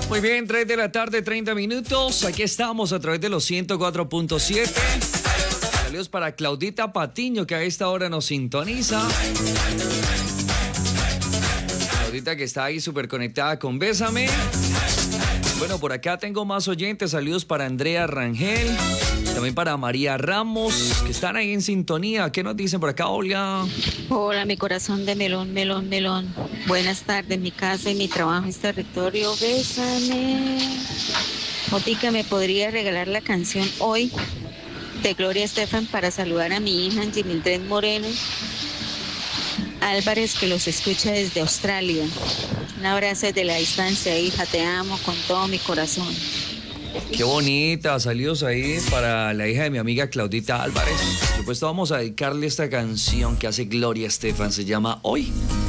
Muy bien, 3 de la tarde, 30 minutos. Aquí estamos a través de los 104.7. Saludos para Claudita Patiño, que a esta hora nos sintoniza. Claudita, que está ahí súper conectada con Bésame. Bueno, por acá tengo más oyentes. Saludos para Andrea Rangel. También para María Ramos, que están ahí en sintonía. ¿Qué nos dicen por acá, Olga? Hola, mi corazón de melón, melón, melón. Buenas tardes, mi casa y mi trabajo es territorio. Bésame. Otica, ¿me podría regalar la canción Hoy de Gloria Estefan para saludar a mi hija Angie Mildred Moreno Álvarez, que los escucha desde Australia? Un abrazo desde la distancia, hija, te amo con todo mi corazón. Qué bonita, saludos ahí para la hija de mi amiga Claudita Álvarez. Por supuesto, vamos a dedicarle esta canción que hace Gloria Estefan, se llama Hoy.